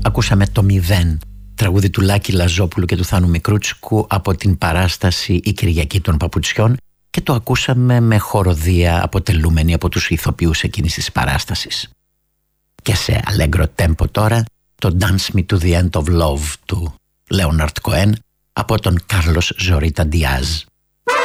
Ακούσαμε το «Μηδέν», τραγούδι του Λάκη Λαζόπουλου και του Θάνου Μικρούτσικου από την παράσταση «Η Κυριακή των Παπουτσιών», και το ακούσαμε με χοροδία αποτελούμενη από τους ηθοποιούς εκείνης της παράστασης. Και σε αλέγκρο τέμπο τώρα το «Dance Me to the End of Love» του Λέοναρντ Κοέν από τον Κάρλος Ζωρίτα Ντιάζ.